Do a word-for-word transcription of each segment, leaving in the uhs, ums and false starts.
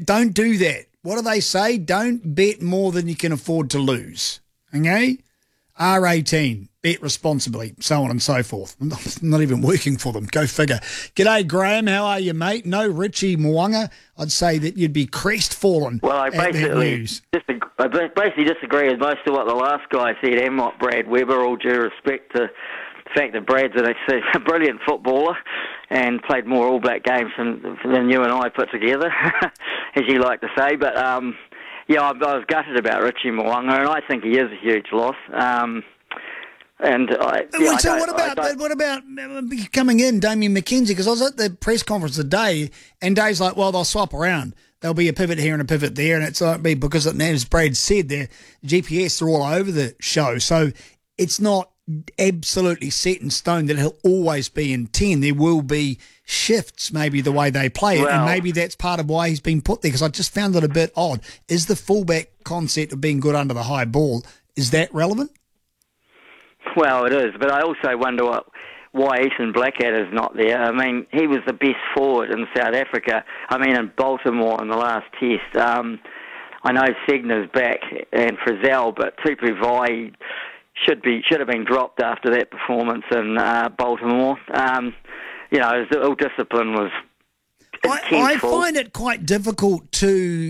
don't do that. What do they say? Don't bet more than you can afford to lose. Okay? R eighteen, bet responsibly, so on and so forth. I'm not even working for them. Go figure. G'day, Graham. How are you, mate? No Richie Mo'unga. I'd say that you'd be crestfallen. Well, I at that basically news. disagree, I basically disagree with most of what the last guy said, and what Brad Weber, all due respect to the fact that Brad's a brilliant footballer and played more All Black games than, than you and I put together, as you like to say. But, um, yeah, I, I was gutted about Richie Mo'unga, and I think he is a huge loss. Um, and I, yeah, Wait, so I what about I what about coming in, Damien McKenzie? Because I was at the press conference today, and Dave's like, well, they'll swap around. There'll be a pivot here and a pivot there, and it's like be because, as Brad said, their G P S are all over the show, so it's not absolutely set in stone that he'll always be in ten. There will be shifts, maybe the way they play it, well, and maybe that's part of why he's been put there, because I just found it a bit odd. Is the fullback concept of being good under the high ball, is that relevant? Well, it is, but I also wonder what, why Ethan Blackadder's not there. I mean, he was the best forward in South Africa. I mean, in Baltimore in the last test. Um, I know Segner's back and Frizzell, but Tupu Vai should be should have been dropped after that performance in uh, Baltimore. Um, you know, his all discipline was I, I find it quite difficult to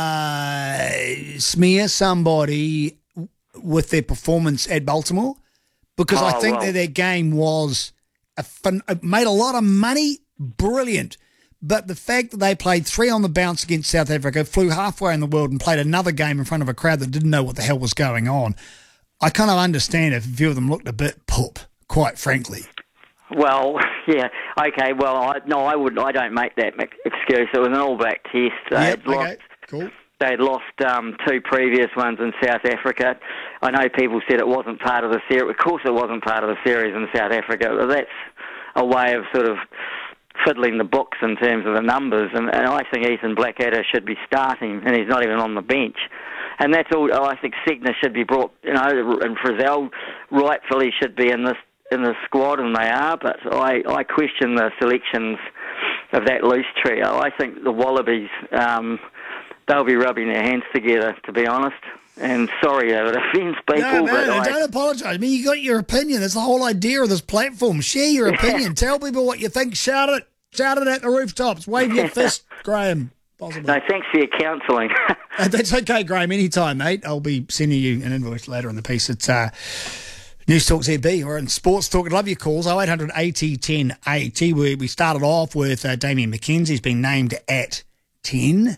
uh, smear somebody with their performance at Baltimore, because oh, I think well. that their game was a fun, it made a lot of money, brilliant. But the fact that they played three on the bounce against South Africa, flew halfway in the world and played another game in front of a crowd that didn't know what the hell was going on, I kind of understand if a few of them looked a bit poop, quite frankly. Well, yeah, okay. Well, I, no, I would. I don't make that excuse. It was an All Black test. Yep, They'd okay, lost, cool. They'd lost um, two previous ones in South Africa. I know people said it wasn't part of the series. Of course, it wasn't part of the series in South Africa. But that's a way of sort of fiddling the books in terms of the numbers. And, and I think Ethan Blackadder should be starting, and he's not even on the bench. And that's all. I think Segner should be brought, you know, and Frizzell rightfully should be in this in the squad, and they are. But I, I question the selections of that loose trio. I think the Wallabies, um, they'll be rubbing their hands together, to be honest. And sorry if it offends people, No, man, but I, don't apologise. I mean, you got your opinion. That's the whole idea of this platform. Share your opinion. Tell people what you think. Shout it. Shout it at the rooftops. Wave your fist, Graham. Possibly. No, thanks for your counselling. uh, that's okay, Graham. Anytime, mate. I'll be sending you an invoice later in the piece. It's uh, News Talk Z B or in Sports Talk. I'd love your calls. oh eight hundred eighty ten eighty. We, we started off with uh, Damien McKenzie. He's been named at ten.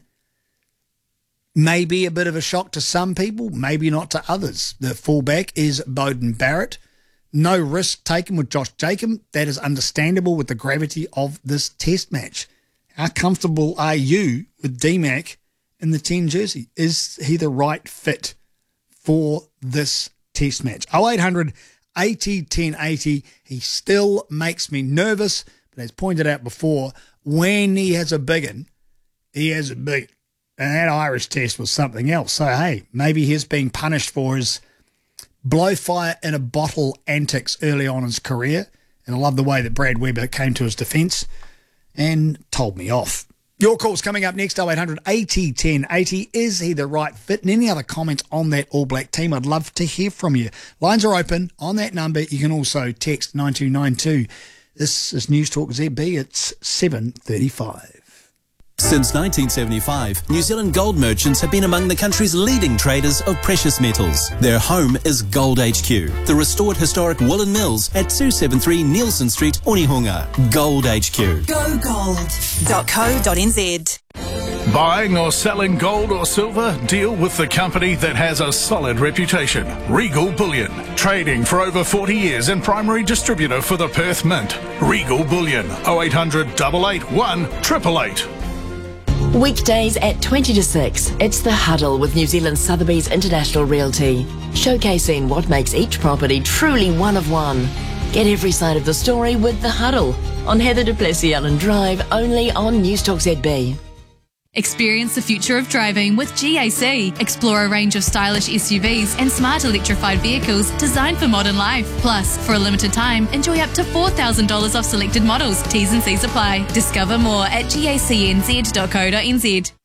Maybe a bit of a shock to some people, maybe not to others. The fullback is Beauden Barrett. No risk taken with Josh Jacob. That is understandable with the gravity of this test match. How comfortable are you with D-Mac in the ten jersey? Is he the right fit for this test match? oh eight hundred eighty ten eighty. He still makes me nervous, but as pointed out before, when he has a big one, he has a big one. And that Irish test was something else. So, hey, maybe he's being punished for his blow fire in a bottle antics early on in his career. And I love the way that Brad Weber came to his defence and told me off. Your call's coming up next, oh eight hundred eighty ten eighty. Is he the right fit? And any other comments on that All Black team, I'd love to hear from you. Lines are open on that number. You can also text nine two nine two. This is News Talk Z B. It's seven thirty-five. Since nineteen seventy-five, New Zealand gold merchants have been among the country's leading traders of precious metals. Their home is Gold H Q, the restored historic Woolen Mills at two seventy-three Nielsen Street, Onehunga. Gold H Q. go gold dot co dot n z. Buying or selling gold or silver? Deal with the company that has a solid reputation. Regal Bullion. Trading for over forty years and primary distributor for the Perth Mint. Regal Bullion. oh eight hundred, eight eight one, eight eight eight. Weekdays at twenty to six, it's The Huddle with New Zealand Sotheby's International Realty, showcasing what makes each property truly one of one. Get every side of the story with The Huddle on Heather du Plessis-Allen Drive, only on News Talk Z B. Experience the future of driving with G A C. Explore a range of stylish S U Vs and smart electrified vehicles designed for modern life. Plus, for a limited time, enjoy up to four thousand dollars off selected models. T's and C's apply. Discover more at gacnz dot co dot n z.